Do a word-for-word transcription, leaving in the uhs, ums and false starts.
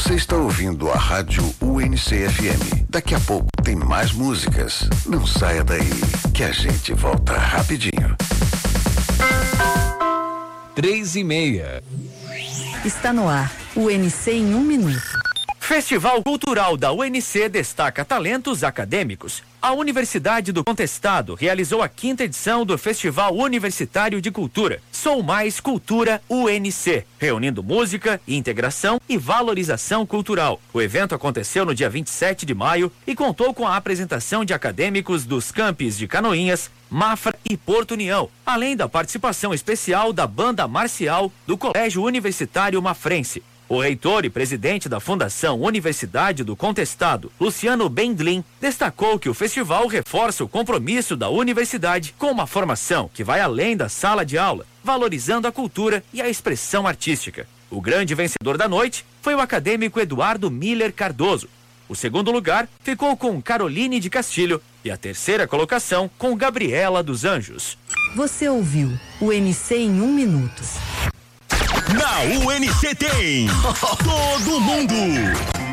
Você está ouvindo a Rádio U N C F M. Daqui a pouco tem mais músicas. Não saia daí, que a gente volta rapidinho. Três e meia. Está no ar, U N C em um minuto. Festival Cultural da U N C destaca talentos acadêmicos. A Universidade do Contestado realizou a quinta edição do Festival Universitário de Cultura, Sou Mais Cultura U N C, reunindo música, integração e valorização cultural. O evento aconteceu no dia vinte e sete de maio e contou com a apresentação de acadêmicos dos campos de Canoinhas, Mafra e Porto União, além da participação especial da Banda Marcial do Colégio Universitário Mafrense. O reitor e presidente da Fundação Universidade do Contestado, Luciano Bendlin, destacou que o festival reforça o compromisso da universidade com uma formação que vai além da sala de aula, valorizando a cultura e a expressão artística. O grande vencedor da noite foi o acadêmico Eduardo Miller Cardoso. O segundo lugar ficou com Caroline de Castilho e a terceira colocação com Gabriela dos Anjos. Você ouviu o U N C em um minuto. Na U N C tem todo mundo